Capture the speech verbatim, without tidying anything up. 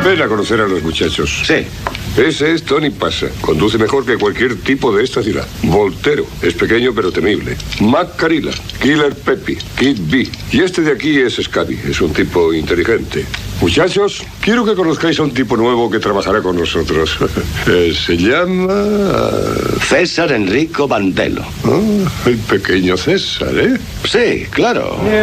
Ven a conocer a los muchachos. Sí. Ese es Tony Pasa. Conduce mejor que cualquier tipo de esta ciudad. Voltero. Es pequeño pero temible. Mac Carilla. Killer Peppy. Kid B. Y este de aquí es Scabby. Es un tipo inteligente. Muchachos, quiero que conozcáis a un tipo nuevo que trabajará con nosotros. Eh, se llama... César Enrico Bandelo. Oh, el pequeño César, ¿eh? Sí, claro.